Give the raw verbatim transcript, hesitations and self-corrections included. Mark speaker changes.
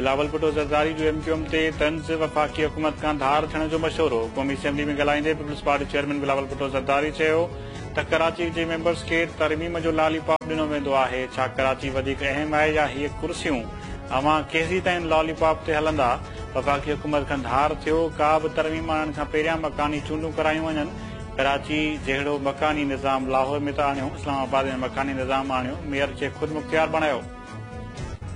Speaker 1: बिलावल भुट्टो ज़रदारी जो एमक्यूएम ते तंज़ वफ़ाक़ी हुकूमत खां धार थियण जो मशवरो। क़ौमी असेंबली में ॻाल्हाईंदे peoples party chairman Bilawal Bhutto Zardari चयो त कराची जे मेंबर्स खे तरमीम जो लॉलीपॉप ॾिनो वेंदो आहे। छा कराची वधीक अहम आहे या हीअ कुर्सियूं? अवां केसीं ताईं लॉलीपॉप ते हलंदा? वफ़ाक़ी हुकूमत खां धार थियो, का बि तरमीम आणण खां पहिरियां मकानी चूंडूं करायूं वञनि। कराची जहिड़ो मकानी निज़ाम लाहौर में त आणियो, इस्लामाबाद में मकानी निज़ाम आणियो, मेयर खे ख़ुदि मुख्तियार बणायो।